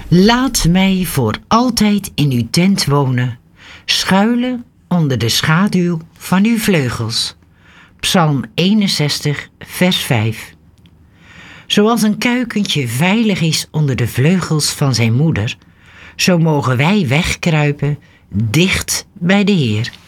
Laat mij voor altijd in uw tent wonen, schuilen onder de schaduw van uw vleugels. Psalm 61, vers 5. Zoals een kuikentje veilig is onder de vleugels van zijn moeder, zo mogen wij wegkruipen dicht bij de Heer.